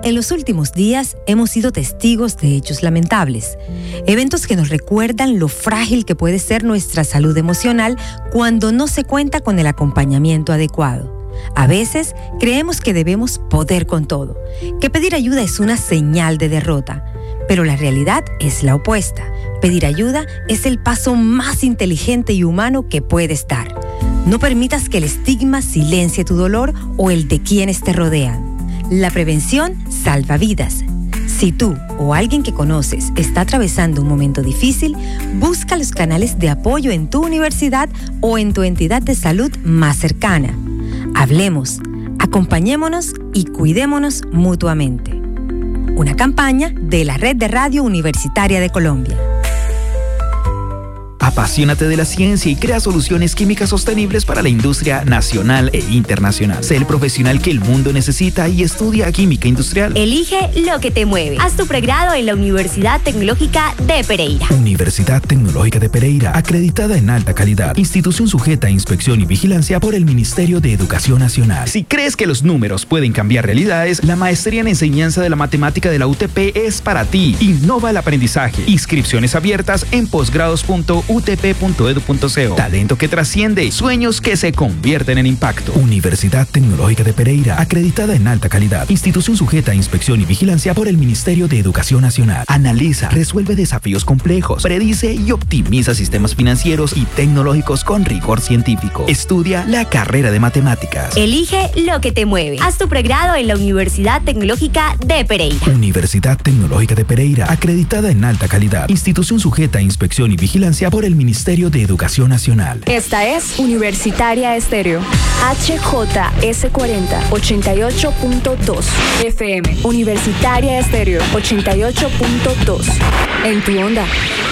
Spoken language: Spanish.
En los últimos días hemos sido testigos de hechos lamentables, eventos que nos recuerdan lo frágil que puede ser nuestra salud emocional cuando no se cuenta con el acompañamiento adecuado. A veces creemos que debemos poder con todo, que pedir ayuda es una señal de derrota, pero la realidad es la opuesta. Pedir ayuda es el paso más inteligente y humano que puedes dar. No permitas que el estigma silencie tu dolor o el de quienes te rodean. La prevención salva vidas. Si tú o alguien que conoces está atravesando un momento difícil, busca los canales de apoyo en tu universidad o en tu entidad de salud más cercana. Hablemos, acompañémonos y cuidémonos mutuamente. Una campaña de la Red de Radio Universitaria de Colombia. Apasionate de la ciencia y crea soluciones químicas sostenibles para la industria nacional e internacional. Sé el profesional que el mundo necesita y estudia química industrial. Elige lo que te mueve. Haz tu pregrado en la Universidad Tecnológica de Pereira. Universidad Tecnológica de Pereira, acreditada en alta calidad. Institución sujeta a inspección y vigilancia por el Ministerio de Educación Nacional. Si crees que los números pueden cambiar realidades, la maestría en enseñanza de la matemática de la UTP es para ti. Innova el aprendizaje. Inscripciones abiertas en posgrados.utp.edu.co. Talento que trasciende, sueños que se convierten en impacto. Universidad Tecnológica de Pereira, acreditada en alta calidad. Institución sujeta a inspección y vigilancia por el Ministerio de Educación Nacional. Analiza, resuelve desafíos complejos, predice y optimiza sistemas financieros y tecnológicos con rigor científico. Estudia la carrera de matemáticas. Elige lo que te mueve. Haz tu pregrado en la Universidad Tecnológica de Pereira. Universidad Tecnológica de Pereira, acreditada en alta calidad. Institución sujeta a inspección y vigilancia por el Ministerio de Educación Nacional. Esta es Universitaria Estéreo. HJS40 88.2 FM. Universitaria Estéreo 88.2. En tu onda.